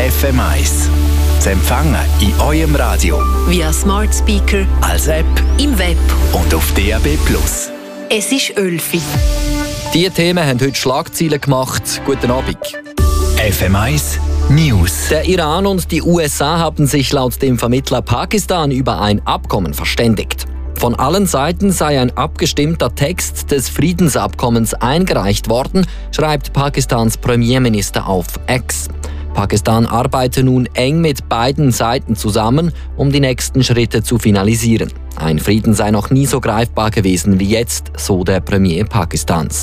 FM1. Zu empfangen in eurem Radio, via Smart Speaker, als App im Web und auf DAB+. Es ist 11 Uhr. Diese Themen haben heute Schlagzeilen gemacht. Guten Abend. FM1 News. Der Iran und die USA haben sich laut dem Vermittler Pakistan über ein Abkommen verständigt. Von allen Seiten sei ein abgestimmter Text des Friedensabkommens eingereicht worden, schreibt Pakistans Premierminister auf X. Pakistan arbeite nun eng mit beiden Seiten zusammen, um die nächsten Schritte zu finalisieren. Ein Frieden sei noch nie so greifbar gewesen wie jetzt, so der Premier Pakistans.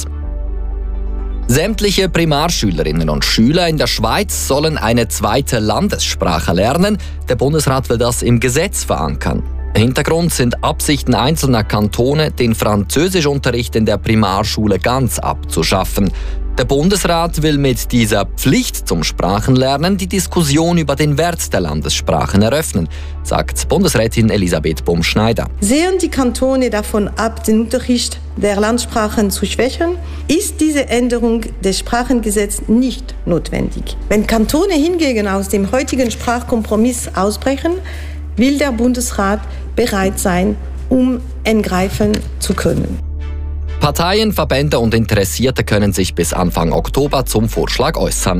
Sämtliche Primarschülerinnen und Schüler in der Schweiz sollen eine zweite Landessprache lernen. Der Bundesrat will das im Gesetz verankern. Hintergrund sind Absichten einzelner Kantone, den Französischunterricht in der Primarschule ganz abzuschaffen. Der Bundesrat will mit dieser Pflicht zum Sprachenlernen die Diskussion über den Wert der Landessprachen eröffnen, sagt Bundesrätin Elisabeth Bumschneider. Sehen die Kantone davon ab, den Unterricht der Landsprachen zu schwächen, ist diese Änderung des Sprachengesetzes nicht notwendig. Wenn Kantone hingegen aus dem heutigen Sprachkompromiss ausbrechen, will der Bundesrat bereit sein, um eingreifen zu können. Parteien, Verbände und Interessierte können sich bis Anfang Oktober zum Vorschlag äußern.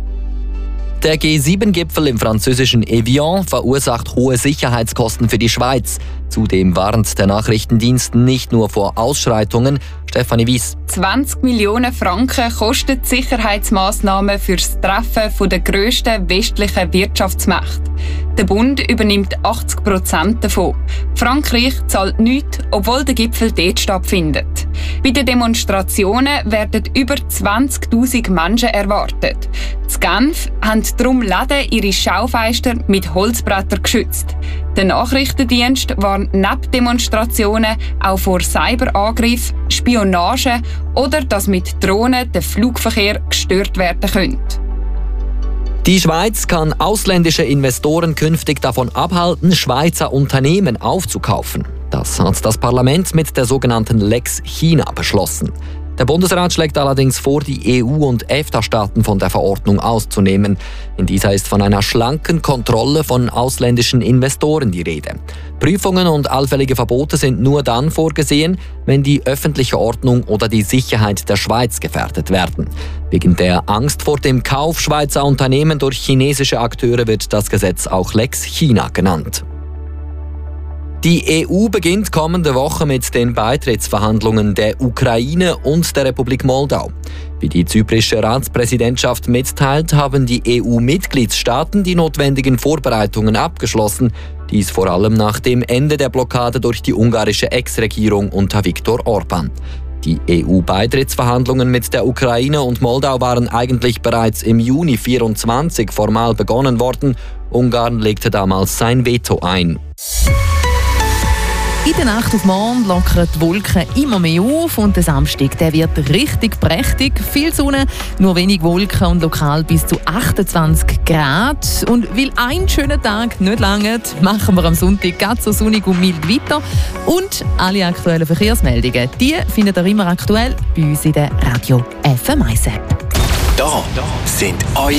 Der G7-Gipfel im französischen Evian verursacht hohe Sicherheitskosten für die Schweiz. Zudem warnt der Nachrichtendienst nicht nur vor Ausschreitungen. Stefanie Weiss. 20 Millionen Franken kostet die Sicherheitsmaßnahmen für das Treffen der grössten westlichen Wirtschaftsmächte. Der Bund übernimmt 80% davon. Frankreich zahlt nichts, obwohl der Gipfel dort stattfindet. Bei den Demonstrationen werden über 20'000 Menschen erwartet. In Genf haben darum Läden ihre Schaufenster mit Holzbrettern geschützt. Der Nachrichtendienst warnt neben Demonstrationen auch vor Cyberangriffen, Spionage oder dass mit Drohnen der Flugverkehr gestört werden könnte. Die Schweiz kann ausländische Investoren künftig davon abhalten, Schweizer Unternehmen aufzukaufen. Das hat das Parlament mit der sogenannten Lex China beschlossen. Der Bundesrat schlägt allerdings vor, die EU- und EFTA-Staaten von der Verordnung auszunehmen. In dieser ist von einer schlanken Kontrolle von ausländischen Investoren die Rede. Prüfungen und allfällige Verbote sind nur dann vorgesehen, wenn die öffentliche Ordnung oder die Sicherheit der Schweiz gefährdet werden. Wegen der Angst vor dem Kauf Schweizer Unternehmen durch chinesische Akteure wird das Gesetz auch Lex China genannt. Die EU beginnt kommende Woche mit den Beitrittsverhandlungen der Ukraine und der Republik Moldau. Wie die zyprische Ratspräsidentschaft mitteilt, haben die EU-Mitgliedstaaten die notwendigen Vorbereitungen abgeschlossen. Dies vor allem nach dem Ende der Blockade durch die ungarische Ex-Regierung unter Viktor Orban. Die EU-Beitrittsverhandlungen mit der Ukraine und Moldau waren eigentlich bereits im Juni 2024 formal begonnen worden. Ungarn legte damals sein Veto ein. In der Nacht auf morgen lockern die Wolken immer mehr auf und der Samstag der wird richtig prächtig. Viel Sonne, nur wenig Wolken und lokal bis zu 28 Grad. Und weil ein schöner Tag nicht langt, machen wir am Sonntag ganz so sonnig und mild weiter. Und alle aktuellen Verkehrsmeldungen, die findet ihr immer aktuell bei uns in der Radio FM1 App. Da sind eure